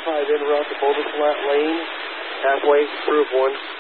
5 in route to Boulder Flat Lane, halfway, group 1.